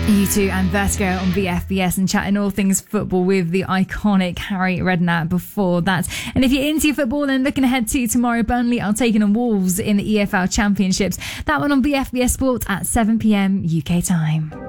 U2 and Vertigo on VFBS, and chatting all things football with the iconic Harry Redknapp before that. And if you're into your football and looking ahead to tomorrow, Burnley are taking on Wolves in the EFL Championships. That one on VFBS Sport at 7 p.m. UK time.